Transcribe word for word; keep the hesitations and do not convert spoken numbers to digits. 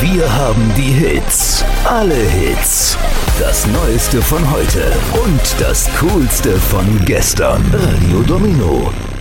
Wir haben die Hits. Alle Hits. Das Neueste von heute und das Coolste von gestern. Radio Domino.